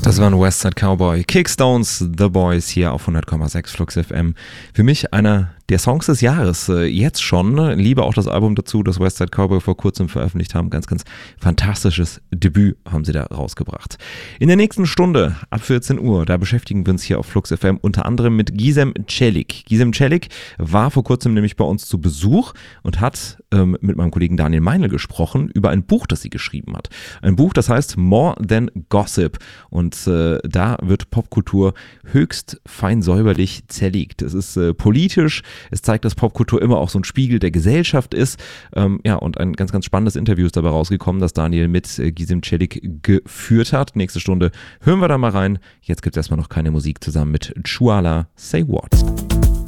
Das waren Westside Cowboy, Kickstones, The Boys hier auf 100,6 Flux FM. Für mich einer der Songs des Jahres, jetzt schon. Liebe auch das Album dazu, das Westside Cowboy vor kurzem veröffentlicht haben. Ganz, ganz fantastisches Debüt haben sie da rausgebracht. In der nächsten Stunde, ab 14 Uhr, da beschäftigen wir uns hier auf Flux FM unter anderem mit Gizem Celik. Gizem Celik war vor kurzem nämlich bei uns zu Besuch und hat mit meinem Kollegen Daniel Meinl gesprochen über ein Buch, das sie geschrieben hat. Ein Buch, das heißt More Than Gossip. Und da wird Popkultur höchst fein säuberlich zerlegt. Es ist politisch, es zeigt, dass Popkultur immer auch so ein Spiegel der Gesellschaft ist. Und ein ganz, ganz spannendes Interview ist dabei rausgekommen, das Daniel mit Gizem Celik geführt hat. Nächste Stunde hören wir da mal rein. Jetzt gibt es erstmal noch keine Musik zusammen mit Chuala, Say What.